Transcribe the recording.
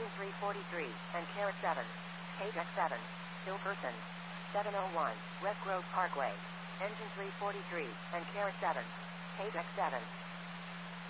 Engine 343, and Carrot 7. Page X7. Still person. 701, West Grove Parkway. Engine 343, and Carrot 7. Page X7.